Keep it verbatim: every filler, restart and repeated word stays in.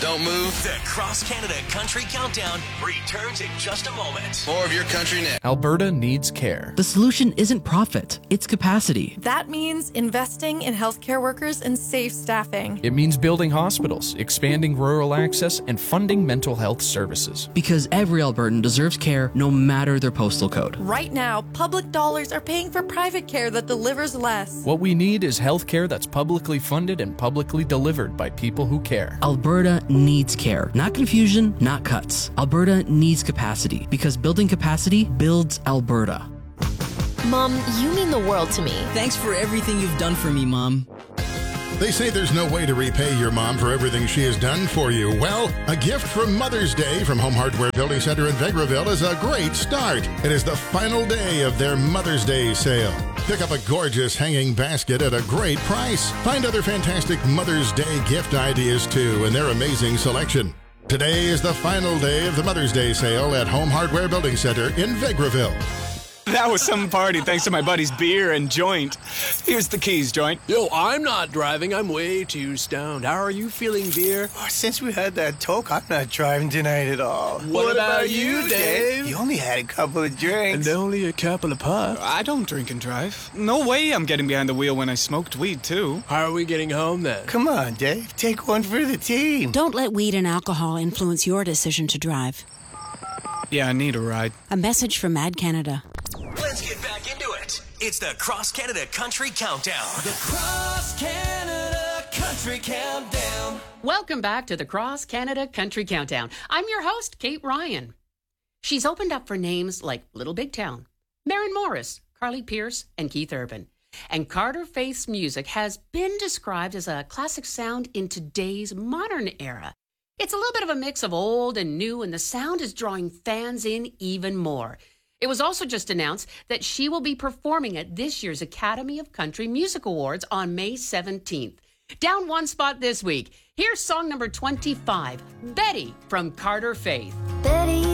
don't move. The Cross Canada Country Countdown returns in just a moment. More of your country next. Alberta needs care. The solution isn't profit, it's capacity. That means investing in healthcare workers and safe staffing. It means building hospitals, expanding rural access, and funding mental health services. Because every Albertan deserves care no matter their postal code. Right now, public dollars are paying for private care that delivers less. What we need is health care that's publicly funded and publicly delivered by people who care. Alberta needs care. Not confusion, not cuts. Alberta needs capacity, because building capacity builds Alberta. Mom, you mean the world to me. Thanks for everything you've done for me, Mom. They say there's no way to repay your mom for everything she has done for you. Well, a gift from Mother's Day from Home Hardware Building Center in Vegreville is a great start. It is the final day of their Mother's Day sale. Pick up a gorgeous hanging basket at a great price. Find other fantastic Mother's Day gift ideas too in their amazing selection. Today is the final day of the Mother's Day sale at Home Hardware Building Center in Vegreville. That was some party thanks to my buddy's beer and joint. Here's the keys, joint. Yo, I'm not driving. I'm way too stoned. How are you feeling, dear? Oh, since we had that talk, I'm not driving tonight at all. What, what about, about you, Dave? You only had a couple of drinks. And only a couple of puffs. I don't drink and drive. No way I'm getting behind the wheel when I smoked weed, too. How are we getting home, then? Come on, Dave. Take one for the team. Don't let weed and alcohol influence your decision to drive. Yeah, I need a ride. A message from Mad Canada. Let's get back into it. It's the Cross Canada Country Countdown. The Cross Canada Country Countdown. Welcome back to the Cross Canada Country Countdown. I'm your host, Kate Ryan. She's opened up for names like Little Big Town, Maren Morris, Carly Pearce, and Keith Urban. And Carter Faith's music has been described as a classic sound in today's modern era. It's a little bit of a mix of old and new, and the sound is drawing fans in even more. It was also just announced that she will be performing at this year's Academy of Country Music Awards on May seventeenth. Down one spot this week. Here's song number twenty-five, Betty from Carter Faith.